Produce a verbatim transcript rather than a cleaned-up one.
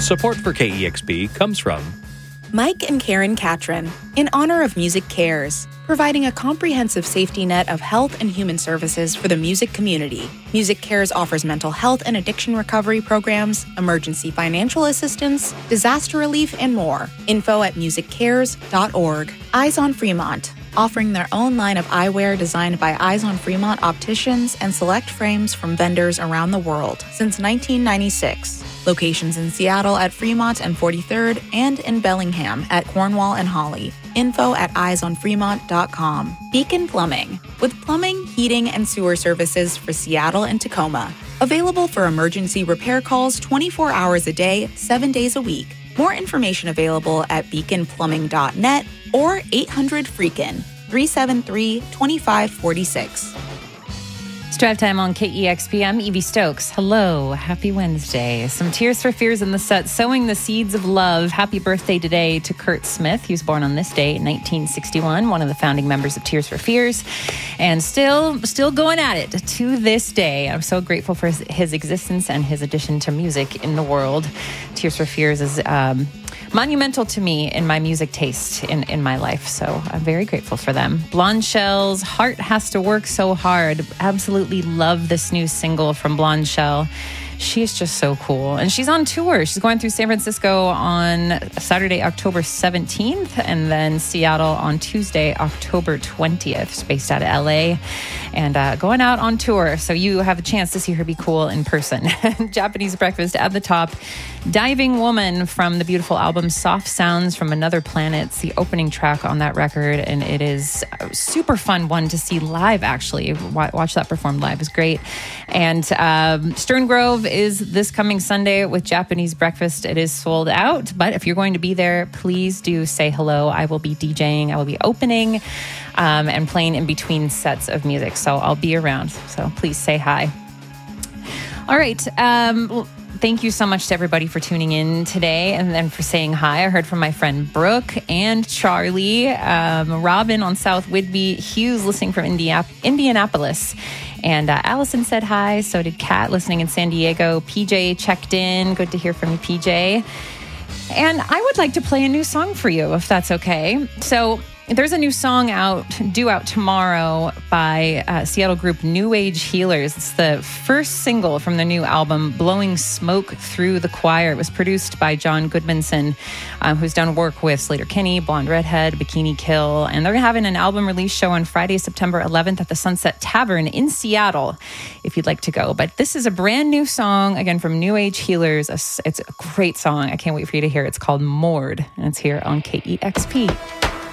Support for K E X P comes from Mike and Karen Catron, in honor of Music Cares, providing a comprehensive safety net of health and human services for the music community. Music Cares offers mental health and addiction recovery programs, emergency financial assistance, disaster relief, and more. Info at music cares dot org. Eyes on Fremont, offering their own line of eyewear designed by Eyes on Fremont opticians and select frames from vendors around the world since nineteen ninety-six. Locations in Seattle at Fremont and forty-third and in Bellingham at Cornwall and Holly. Info at eyes on fremont dot com. Beacon Plumbing, with plumbing, heating, and sewer services for Seattle and Tacoma. Available for emergency repair calls twenty-four hours a day, seven days a week. More information available at beacon plumbing dot net or eight hundred freakin, three seven three, two five four six. It's Drive Time on K E X P. I'm Evie Stokes. Hello. Happy Wednesday. Some Tears for Fears in the set, sowing the seeds of love. Happy birthday today to Kurt Smith. He was born on this day in nineteen sixty-one, one of the founding members of Tears for Fears, and still still going at it to this day. I'm so grateful for his, his existence and his addition to music in the world. Tears for Fears is um, monumental to me in my music taste in, in my life, so I'm very grateful for them. Blonde Shell's Heart Has to Work So Hard. Absolutely love this new single from Blonde Shell. She's just so cool. And she's on tour. She's going through San Francisco on Saturday, October seventeenth, and then Seattle on Tuesday, October twentieth. She's based out of L A and uh, going out on tour. So you have a chance to see her be cool in person. Japanese Breakfast at the top. Diving Woman from the beautiful album Soft Sounds from Another Planet. It's the opening track on that record, and it is a super fun one to see live, actually. Watch that performed live. It's great. And um, Stern Grove is this coming Sunday with Japanese Breakfast. It is sold out, but if you're going to be there, please do say hello. I will be DJing. I will be opening um, and playing in between sets of music, so I'll be around. So please say hi. All right. Um, well, thank you so much to everybody for tuning in today and then for saying hi. I heard from my friend Brooke and Charlie, um, Robin on South Whidbey, Hughes listening from Indiana- Indianapolis. And uh, Allison said hi. So did Kat listening in San Diego. P J checked in. Good to hear from you, P J. And I would like to play a new song for you, if that's okay. So there's a new song out, due out tomorrow by uh, Seattle group New Age Healers. It's the first single from the new album, Blowing Smoke Through the Choir. It was produced by John Goodmanson, um, who's done work with Slater Kinney, Blonde Redhead, Bikini Kill. And they're having an album release show on Friday, September eleventh at the Sunset Tavern in Seattle, if you'd like to go. But this is a brand new song, again, from New Age Healers. It's a great song. I can't wait for you to hear it. It's called Moored, and it's here on K E X P.